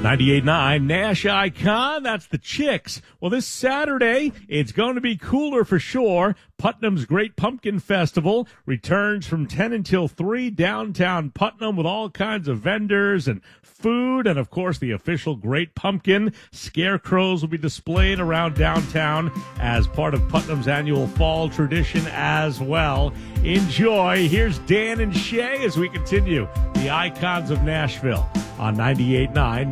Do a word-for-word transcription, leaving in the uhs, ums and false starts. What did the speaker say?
ninety-eight point nine Nash Icon, that's the Chicks. Well, this Saturday, it's going to be cooler for sure. Putnam's Great Pumpkin Festival returns from ten until three downtown Putnam with all kinds of vendors and food. And, of course, the official Great Pumpkin. Scarecrows will be displayed around downtown as part of Putnam's annual fall tradition as well. Enjoy. Here's Dan and Shay as we continue the Icons of Nashville on ninety-eight point nine